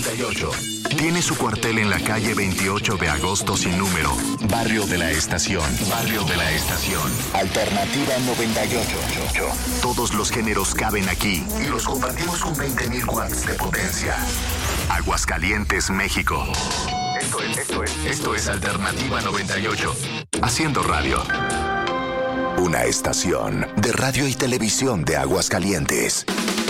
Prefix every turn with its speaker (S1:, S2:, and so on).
S1: 98. Tiene su cuartel en la calle 28 de agosto sin número. Barrio de la Estación. Barrio de la Estación. Alternativa 98. Todos los géneros caben aquí y los compartimos con 20.000 watts de potencia. Aguascalientes, México. Esto es Alternativa 98. Haciendo radio. Una estación de radio y televisión de Aguascalientes.